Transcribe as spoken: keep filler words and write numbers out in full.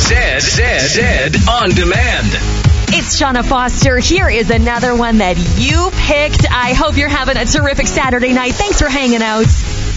Zed, Zed, Zed on demand. It's Shauna Foster. Here is another one that you picked. I hope you're having a terrific Saturday night. Thanks for hanging out.